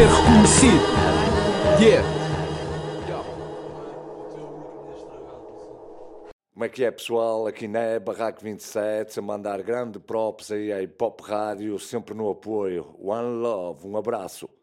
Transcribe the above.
reconhecido. Yeah. Como é que é, pessoal? Aqui na Barraco 27, a mandar grande props aí à Hip Hop Rádio, sempre no apoio. One Love, um abraço.